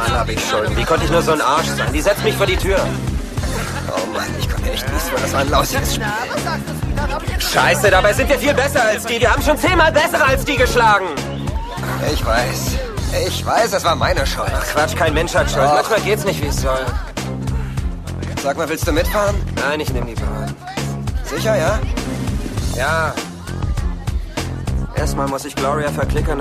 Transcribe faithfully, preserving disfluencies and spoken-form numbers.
Mal habe ich Schulden. Wie konnte ich nur so ein Arsch sein? Die setzt mich vor die Tür. Oh Mann, ich konnte echt nicht, weil das war ein lausiges Spiel. Scheiße, dabei sind wir viel besser als die. Wir haben schon zehnmal bessere als die geschlagen. Ich weiß. Ich weiß, es war meine Schuld. Ach Quatsch, kein Mensch hat Schuld. Doch. Manchmal geht's nicht, wie es soll. Sag mal, willst du mitfahren? Nein, ich nehme die Bahn. Sicher, ja? Ja. Erstmal muss ich Gloria verklickern,